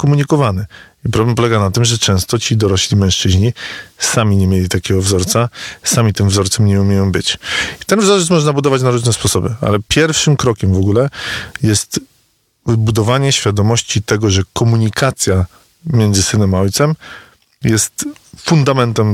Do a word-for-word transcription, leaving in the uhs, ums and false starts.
komunikowany. I problem polega na tym, że często ci dorośli mężczyźni sami nie mieli takiego wzorca, sami tym wzorcem nie umieją być. I ten wzorzec można budować na różne sposoby, ale pierwszym krokiem w ogóle jest budowanie świadomości tego, że komunikacja między synem a ojcem jest fundamentem